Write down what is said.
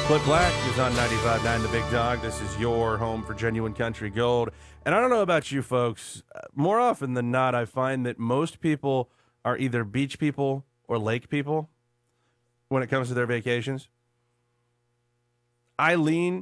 Clip Black is on 95.9 The Big Dog. This is your home for genuine country gold. And I don't know about you folks, more often than not, I find that most people are either beach people or lake people when it comes to their vacations. I lean